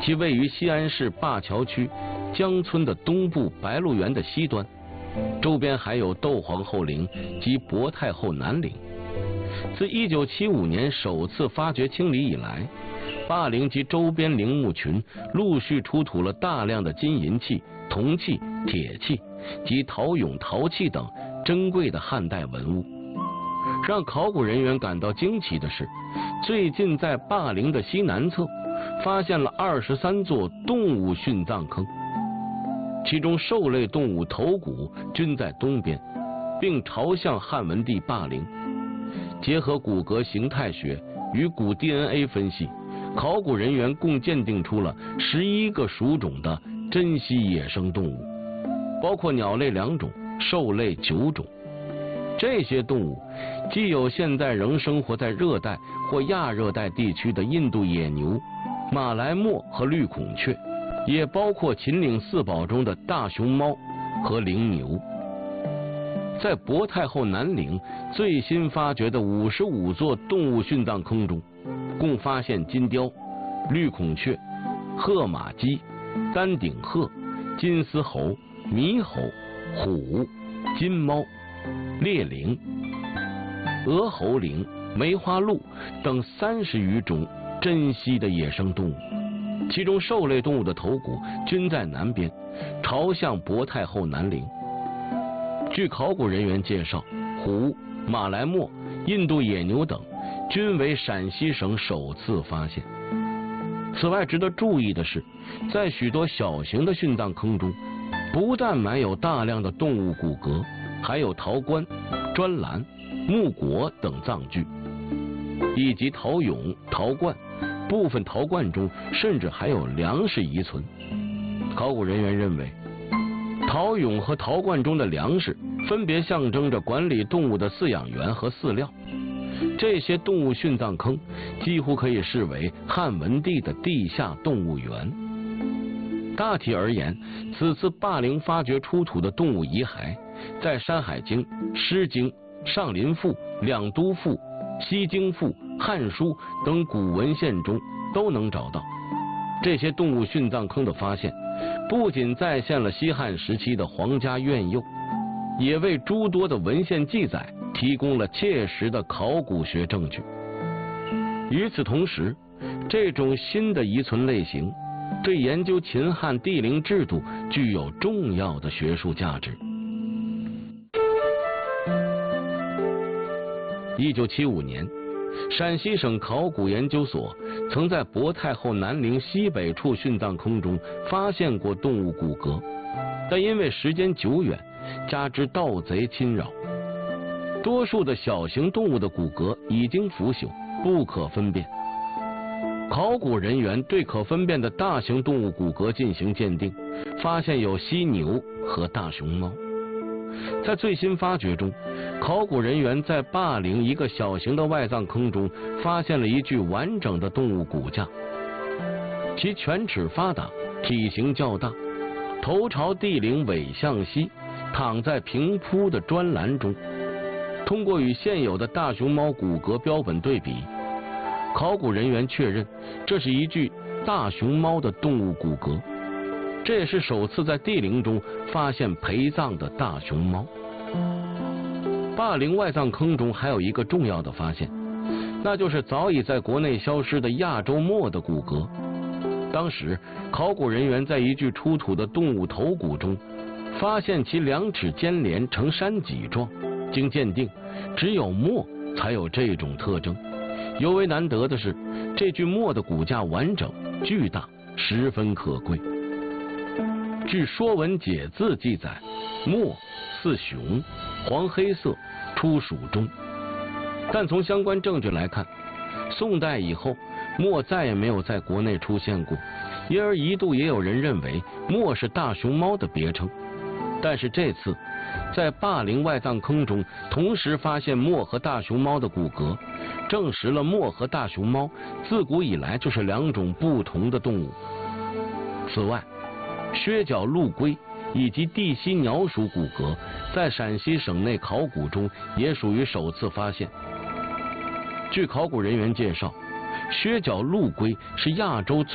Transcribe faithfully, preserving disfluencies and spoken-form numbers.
其位于西安市灞桥区江村的东部白鹿原的西端，周边还有窦皇后陵及薄太后南陵。自一九七五年首次发掘清理以来，灞陵及周边陵墓群陆续出土了大量的金银器、铜器、铁器及陶俑、陶器等珍贵的汉代文物。让考古人员感到惊奇的是，最近在灞陵的西南侧发现了二十三座动物殉葬坑，其中兽类动物头骨均在东边，并朝向汉文帝灞陵。结合骨骼形态学与骨 D N A 分析，考古人员共鉴定出了十一个属种的珍稀野生动物，包括鸟类两种，兽类九种。这些动物既有现在仍生活在热带或亚热带地区的印度野牛、马来貘和绿孔雀，也包括秦岭四宝中的大熊猫和灵牛。在薄太后南陵最新发掘的五十五座动物殉葬坑中，共发现金雕、绿孔雀、褐马鸡、丹顶鹤、金丝猴、猕猴、虎、金猫、猎羚、鹅喉羚、梅花鹿等三十余种珍稀的野生动物，其中兽类动物的头骨均在南边，朝向薄太后南陵。据考古人员介绍，虎、马来貘、印度野牛等均为陕西省首次发现。此外，值得注意的是，在许多小型的殉葬坑中，不但埋有大量的动物骨骼，还有陶棺、砖栏、木椁等葬具，以及陶俑、陶罐，部分陶罐中甚至还有粮食遗存。考古人员认为，陶俑和陶罐中的粮食分别象征着管理动物的饲养员和饲料。这些动物殉葬坑几乎可以视为汉文帝的地下动物园。大体而言，此次灞陵发掘出土的动物遗骸，在《山海经》《诗经》《上林赋》《两都赋》《西京赋》《汉书》等古文献中都能找到。这些动物殉葬坑的发现，不仅再现了西汉时期的皇家苑囿，也为诸多的文献记载提供了切实的考古学证据。与此同时，这种新的遗存类型对研究秦汉帝陵制度具有重要的学术价值。一九七五年，陕西省考古研究所曾在薄太后南陵西北处殉葬坑中发现过动物骨骼，但因为时间久远，加之盗贼侵扰，多数的小型动物的骨骼已经腐朽，不可分辨。考古人员对可分辨的大型动物骨骼进行鉴定，发现有犀牛和大熊猫。在最新发掘中，考古人员在灞陵一个小型的外葬坑中发现了一具完整的动物骨架，其犬齿发达，体型较大，头朝地陵尾向西，躺在平铺的砖栏中。通过与现有的大熊猫骨骼标本对比，考古人员确认这是一具大熊猫的动物骨骼，这也是首次在地陵中发现陪葬的大熊猫。灞陵外葬坑中还有一个重要的发现，那就是早已在国内消失的亚洲貘的骨骼。当时考古人员在一具出土的动物头骨中发现其两齿尖连呈山脊状，经鉴定，只有貘才有这种特征。尤为难得的是，这具貘的骨架完整巨大，十分可贵。据《说文解字》记载，貘似熊，黄黑色，出蜀中。但从相关证据来看，宋代以后貘再也没有在国内出现过，因而一度也有人认为貘是大熊猫的别称。但是这次在灞陵外葬坑中同时发现貘和大熊猫的骨骼，证实了貘和大熊猫自古以来就是两种不同的动物。此外，靴脚陆龟以及地栖鸟属骨骼在陕西省内考古中也属于首次发现。据考古人员介绍，靴脚陆龟是亚洲最